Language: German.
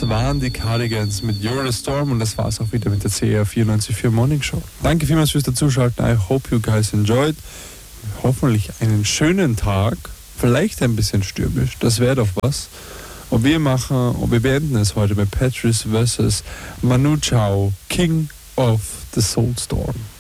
Das waren die Cardigans mit You're a Storm und das war es auch wieder mit der CR 94.4 Morning Show. Danke vielmals fürs Dazuschalten. I hope you guys enjoyed. Hoffentlich einen schönen Tag. Vielleicht ein bisschen stürmisch. Das wäre doch was. Und wir beenden es heute mit Patrice vs. Manu Chao, King of the Soulstorm.